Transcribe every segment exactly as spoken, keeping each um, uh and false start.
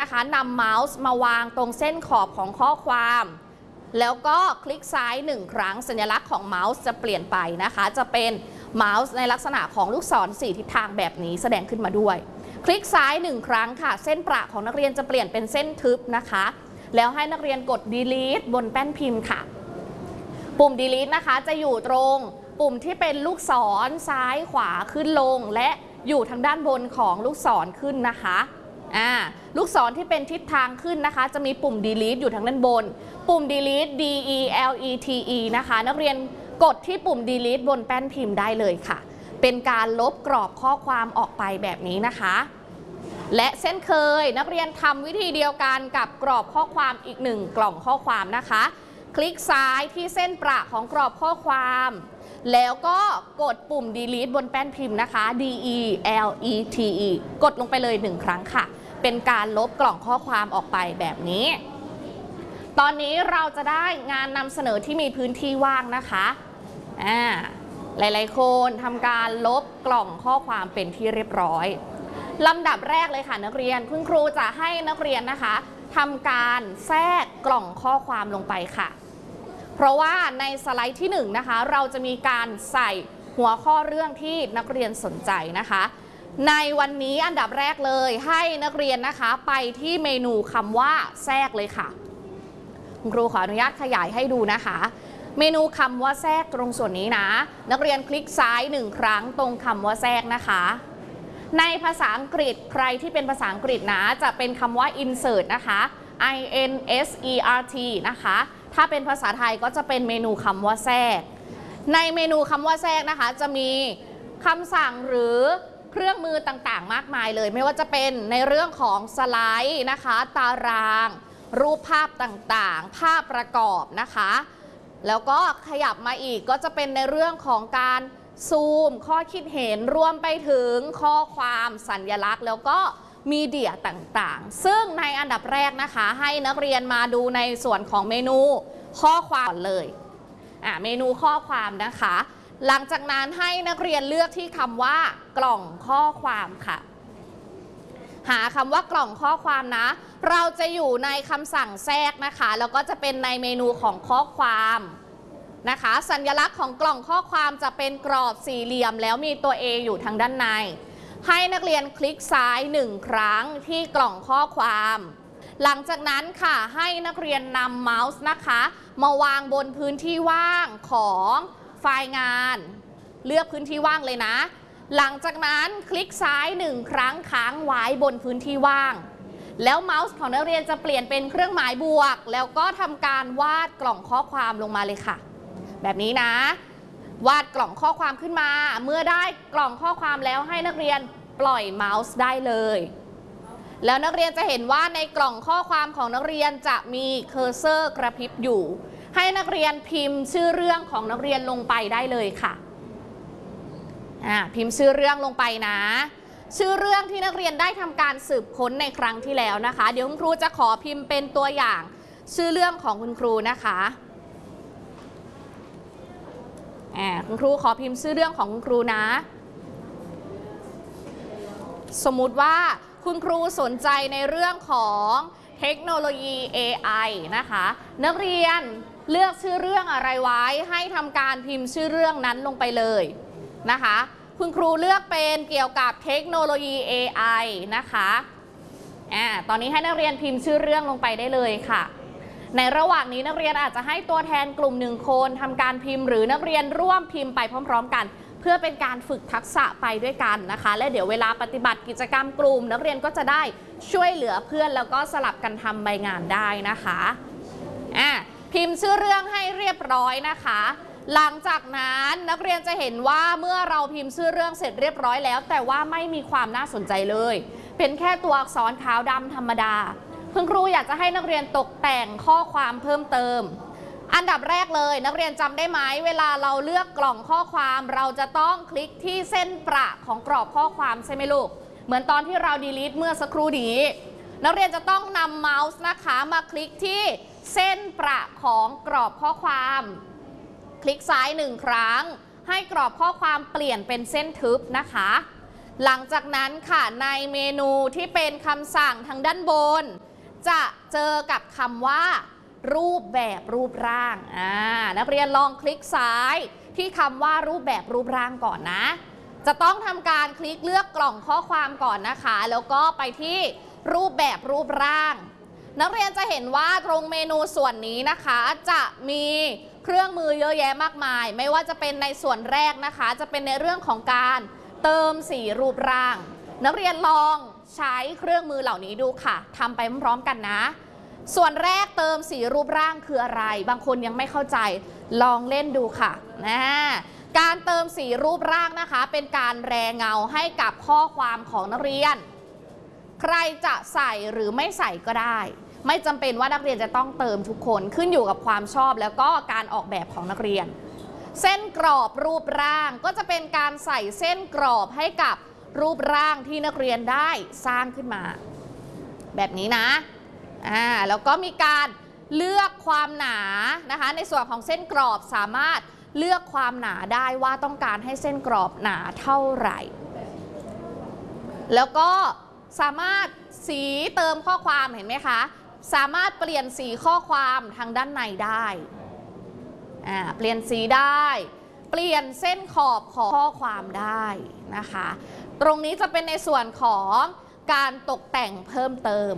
นะคะนำเมาส์มาวางตรงเส้นขอบของข้อความแล้วก็คลิกซ้ายหนึ่งครั้งสัญลักษณ์ของเมาส์จะเปลี่ยนไปนะคะจะเป็นเมาส์ในลักษณะของลูกศรสี่ทิศทางแบบนี้แสดงขึ้นมาด้วยคลิกซ้ายหนึ่งครั้งค่ะเส้นประของนักเรียนจะเปลี่ยนเป็นเส้นทึบนะคะแล้วให้นักเรียนกด delete บนแป้นพิมพ์ค่ะปุ่ม delete นะคะจะอยู่ตรงปุ่มที่เป็นลูกศรซ้ายขวาขึ้นลงและอยู่ทางด้านบนของลูกศรขึ้นนะคะอ่าลูกศรที่เป็นทิศทางขึ้นนะคะจะมีปุ่ม delete อยู่ทางด้านบนปุ่ม delete D E L E T E นะคะนักเรียนกดที่ปุ่ม delete บนแป้นพิมพ์ได้เลยค่ะเป็นการลบกรอบข้อความออกไปแบบนี้นะคะและเช่นเคยนักเรียนทำวิธีเดียวกันกับกรอบข้อความอีกหนึ่งกล่องข้อความนะคะคลิกซ้ายที่เส้นประของกรอบข้อความแล้วก็กดปุ่ม delete บนแป้นพิมพ์นะคะ D E L E T E กดลงไปเลยหนึ่งครั้งค่ะเป็นการลบกล่องข้อความออกไปแบบนี้ตอนนี้เราจะได้งานนำเสนอที่มีพื้นที่ว่างนะคะอ่าหลายๆคนทำการลบกล่องข้อความเป็นที่เรียบร้อยลำดับแรกเลยค่ะนักเรียนคุณครูจะให้นักเรียนนะคะทำการแทรกกล่องข้อความลงไปค่ะเพราะว่าในสไลด์ที่หนึ่งนะคะเราจะมีการใส่หัวข้อเรื่องที่นักเรียนสนใจนะคะในวันนี้อันดับแรกเลยให้นักเรียนนะคะไปที่เมนูคำว่าแทรกเลยค่ะคุณครูขออนุญาตขยายให้ดูนะคะเมนูคำว่าแทรกตรงส่วนนี้นะนักเรียนคลิกซ้ายหนึ่งครั้งตรงคำว่าแทรกนะคะในภาษาอังกฤษใครที่เป็นภาษาอังกฤษนะจะเป็นคำว่า insert นะคะ I N S E R T นะคะถ้าเป็นภาษาไทยก็จะเป็นเมนูคำว่าแทรกในเมนูคำว่าแทรกนะคะจะมีคำสั่งหรือเครื่องมือต่างๆมากมายเลยไม่ว่าจะเป็นในเรื่องของสไลด์นะคะตารางรูปภาพต่างๆภาพประกอบนะคะแล้วก็ขยับมาอีกก็จะเป็นในเรื่องของการซูมข้อคิดเห็นรวมไปถึงข้อความสัญลักษณ์แล้วก็มีเดียต่างๆซึ่งในอันดับแรกนะคะให้นักเรียนมาดูในส่วนของเมนูข้อความเลยอ่าเมนูข้อความนะคะหลังจากนั้นให้นักเรียนเลือกที่คำว่ากล่องข้อความค่ะหาคำว่ากล่องข้อความนะเราจะอยู่ในคำสั่งแทรกนะคะแล้วก็จะเป็นในเมนูของข้อความนะคะสัญลักษณ์ของกล่องข้อความจะเป็นกรอบสี่เหลี่ยมแล้วมีตัว A อยู่ทางด้านในให้นักเรียนคลิกซ้ายหนึ่งครั้งที่กล่องข้อความหลังจากนั้นค่ะให้นักเรียนนำเมาส์นะคะมาวางบนพื้นที่ว่างของไฟล์งานเลือกพื้นที่ว่างเลยนะหลังจากนั้นคลิกซ้ายหนึ่งครั้งค้างไว้บนพื้นที่ว่างแล้วเมาส์ของนักเรียนจะเปลี่ยนเป็นเครื่องหมายบวกแล้วก็ทำการวาดกล่องข้อความลงมาเลยค่ะแบบนี้นะวาดกล่องข้อความขึ้นมาเมื่อได้กล่องข้อความแล้วให้นักเรียนปล่อยเมาส์ได้เลยแล้วนักเรียนจะเห็นว่าในกล่องข้อความของนักเรียนจะมีเคอร์เซอร์กระพริบอยู่ให้นักเรียนพิมพ์ชื่อเรื่องของนักเรียนลงไปได้เลยค่ะอ่าพิมพ์ชื่อเรื่องลงไปนะชื่อเรื่องที่นักเรียนได้ทำการสืบค้นในครั้งที่แล้วนะคะเดี๋ยวคุณครูจะขอพิมพ์เป็นตัวอย่างชื่อเรื่องของคุณครูนะคะอ่าคุณครูขอพิมพ์ชื่อเรื่องของคุณครูนะสมมุติว่าคุณครูสนใจในเรื่องของเทคโนโลยี เอ ไอ นะคะนักเรียนเลือกชื่อเรื่องอะไรไว้ให้ทำการพิมพ์ชื่อเรื่องนั้นลงไปเลยนะคะคุณครูเลือกเป็นเกี่ยวกับเทคโนโลยี เอ ไอ นะคะอ่าตอนนี้ให้นักเรียนพิมพ์ชื่อเรื่องลงไปได้เลยค่ะในระหว่างนี้นักเรียนอาจจะให้ตัวแทนกลุ่มหนึ่งคนทำการพิมพ์หรือนักเรียนร่วมพิมพ์ไปพร้อมๆกันเพื่อเป็นการฝึกทักษะไปด้วยกันนะคะและเดี๋ยวเวลาปฏิบัติกิจกรรมกลุ่มนักเรียนก็จะได้ช่วยเหลือเพื่อนแล้วก็สลับกันทำใบงานได้นะคะอ่าพิมพ์ชื่อเรื่องให้เรียบร้อยนะคะหลังจากนั้นนักเรียนจะเห็นว่าเมื่อเราพิมพ์ชื่อเรื่องเสร็จเรียบร้อยแล้วแต่ว่าไม่มีความน่าสนใจเลยเป็นแค่ตัวอักษรขาวดำธรรมดาคุณครูอยากจะให้นักเรียนตกแต่งข้อความเพิ่มเติมอันดับแรกเลยนักเรียนจำได้ไหมเวลาเราเลือกกล่องข้อความเราจะต้องคลิกที่เส้นประของกรอบข้อความใช่ไหมลูกเหมือนตอนที่เรา delete เมื่อสักครู่นี้นักเรียนจะต้องนำเมาส์นะคะมาคลิกที่เส้นประของกรอบข้อความคลิกซ้ายหนึ่งครั้งให้กรอบข้อความเปลี่ยนเป็นเส้นทึบนะคะหลังจากนั้นค่ะในเมนูที่เป็นคำสั่งทางด้านบนจะเจอกับคำว่ารูปแบบรูปร่างอ่านักเรียนลองคลิกซ้ายที่คำว่ารูปแบบรูปร่างก่อนนะจะต้องทำการคลิกเลือกกล่องข้อความก่อนนะคะแล้วก็ไปที่รูปแบบรูปร่างนักเรียนจะเห็นว่าตรงเมนูส่วนนี้นะคะจะมีเครื่องมือเยอะแยะมากมายไม่ว่าจะเป็นในส่วนแรกนะคะจะเป็นในเรื่องของการเติมสีรูปร่างนักเรียนลองใช้เครื่องมือเหล่านี้ดูค่ะทำไปพร้อมๆกันนะส่วนแรกเติมสีรูปร่างคืออะไรบางคนยังไม่เข้าใจลองเล่นดูค่ะนะการเติมสีรูปร่างนะคะเป็นการแรงเงาให้กับข้อความของนักเรียนใครจะใส่หรือไม่ใส่ก็ได้ไม่จำเป็นว่านักเรียนจะต้องเติมทุกคนขึ้นอยู่กับความชอบแล้วก็การออกแบบของนักเรียนเส้นกรอบรูปร่างก็จะเป็นการใส่เส้นกรอบให้กับรูปร่างที่นักเรียนได้สร้างขึ้นมาแบบนี้นะอ่าแล้วก็มีการเลือกความหนานะคะในส่วนของเส้นกรอบสามารถเลือกความหนาได้ว่าต้องการให้เส้นกรอบหนาเท่าไหร่แล้วก็สามารถสีเติมข้อความเห็นไหมคะสามารถเปลี่ยนสีข้อความทางด้านในได้อ่าเปลี่ยนสีได้เปลี่ยนเส้นขอบของข้อความได้นะคะตรงนี้จะเป็นในส่วนของการตกแต่งเพิ่มเติม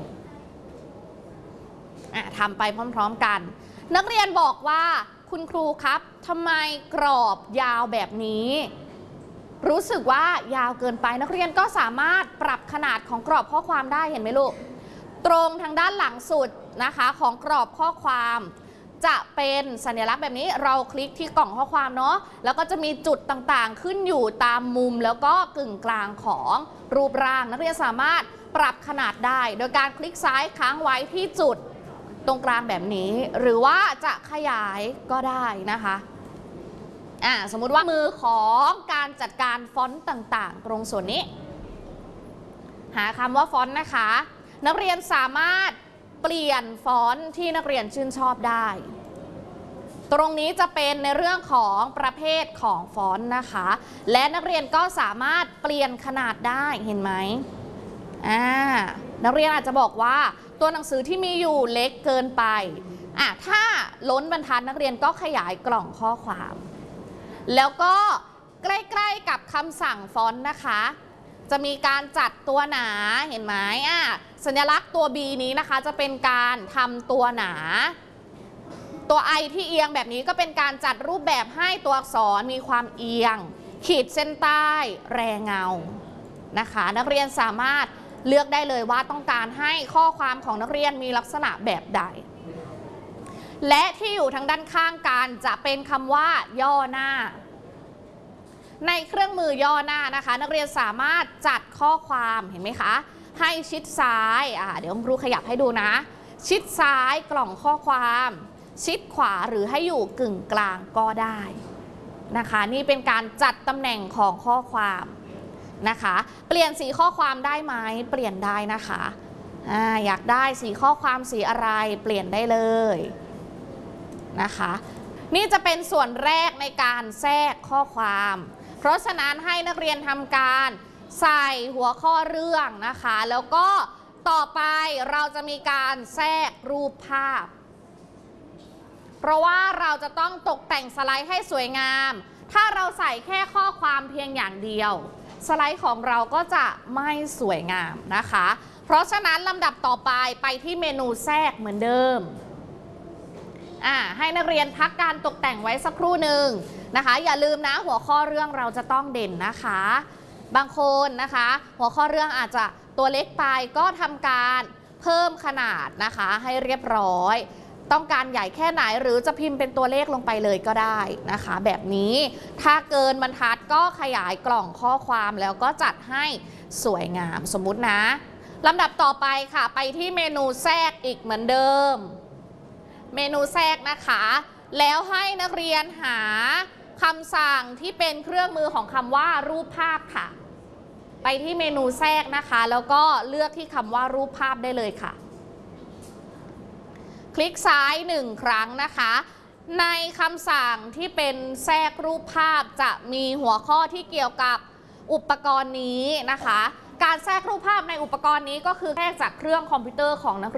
ทำไปพร้อมๆกันนักเรียนบอกว่าคุณครูครับทำไมกรอบยาวแบบนี้รู้สึกว่ายาวเกินไปนักเรียนก็สามารถปรับขนาดของกรอบข้อความได้เห็นไหมลูกตรงทางด้านหลังสุดนะคะของกรอบข้อความจะเป็นสัญลักษณ์แบบนี้เราคลิกที่กล่องข้อความเนาะแล้วก็จะมีจุดต่างๆขึ้นอยู่ตามมุมแล้วก็กึ่งกลางของรูปร่างนักเรียนสามารถปรับขนาดได้โดยการคลิกซ้ายค้างไว้ที่จุดตรงกลางแบบนี้หรือว่าจะขยายก็ได้นะคะอ่าสมมุติว่ามือของการจัดการฟอนต์ต่างๆตรงส่วนนี้หาคำว่าฟอนต์นะคะนักเรียนสามารถเปลี่ยนฟอนต์ที่นักเรียนชื่นชอบได้ตรงนี้จะเป็นในเรื่องของประเภทของฟอนต์นะคะและนักเรียนก็สามารถเปลี่ยนขนาดได้เห็นไหมอ่านักเรียนอาจจะบอกว่าตัวหนังสือที่มีอยู่เล็กเกินไปอ่ะถ้าล้นบรรทัดนักเรียนก็ขยายกล่องข้อความแล้วก็ใกล้ๆกับคำสั่งฟอนต์นะคะจะมีการจัดตัวหนาเห็นไหมอ่ะสัญลักษณ์ตัว B นี้นะคะจะเป็นการทำตัวหนาตัว I ที่เอียงแบบนี้ก็เป็นการจัดรูปแบบให้ตัวอักษรมีความเอียงขีดเส้นใต้แรงเงานะคะนักเรียนสามารถเลือกได้เลยว่าต้องการให้ข้อความของนักเรียนมีลักษณะแบบใดและที่อยู่ทางด้านข้างกันจะเป็นคำว่าย่อหน้าในเครื่องมือย่อหน้านะคะนักเรียนสามารถจัดข้อความเห็นไหมคะให้ชิดซ้ายอ่าเดี๋ยวครูขยับให้ดูนะชิดซ้ายกล่องข้อความชิดขวาหรือให้อยู่กึ่งกลางก็ได้นะคะนี่เป็นการจัดตำแหน่งของข้อความนะคะเปลี่ยนสีข้อความได้ไหมเปลี่ยนได้นะคะอ่าอยากได้สีข้อความสีอะไรเปลี่ยนได้เลยนะคะนี่จะเป็นส่วนแรกในการแทรกข้อความเพราะฉะนั้นให้นักเรียนทำการใส่หัวข้อเรื่องนะคะแล้วก็ต่อไปเราจะมีการแทรกรูปภาพเพราะว่าเราจะต้องตกแต่งสไลด์ให้สวยงามถ้าเราใส่แค่ข้อความเพียงอย่างเดียวสไลด์ของเราก็จะไม่สวยงามนะคะเพราะฉะนั้นลำดับต่อไปไปที่เมนูแทรกเหมือนเดิมอ่าให้นักเรียนพักการตกแต่งไว้สักครู่หนึ่งนะคะอย่าลืมนะหัวข้อเรื่องเราจะต้องเด่นนะคะบางคนนะคะหัวข้อเรื่องอาจจะตัวเล็กไปก็ทำการเพิ่มขนาดนะคะให้เรียบร้อยต้องการใหญ่แค่ไหนหรือจะพิมพ์เป็นตัวเลขลงไปเลยก็ได้นะคะแบบนี้ถ้าเกินบรรทัดก็ขยายกล่องข้อความแล้วก็จัดให้สวยงามสมมุตินะลำดับต่อไปค่ะไปที่เมนูแทรกอีกเหมือนเดิมเมนูแทรกนะคะแล้วให้นักเรียนหาคำสั่งที่เป็นเครื่องมือของคำว่ารูปภาพค่ะไปที่เมนูแทรกนะคะแล้วก็เลือกที่คำว่ารูปภาพได้เลยค่ะคลิกซ้ายหนึ่งครั้งนะคะในคำสั่งที่เป็นแทรกรูปภาพจะมีหัวข้อที่เกี่ยวกับอุปกรณ์นี้นะคะ การแทรกรูปภาพในอุปกรณ์นี้ก็คือแทรกจากเครื่องคอมพิวเตอร์ของนัก